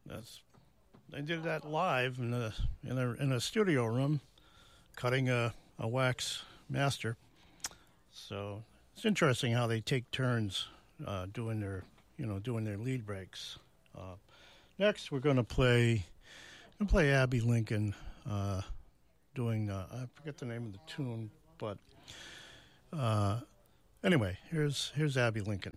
That's they did that live in a studio room, cutting a wax master. So it's interesting how they take turns doing their lead breaks. Uh, Next, we're going to play Abby Lincoln doing I forget the name of the tune, but anyway, here's Abby Lincoln.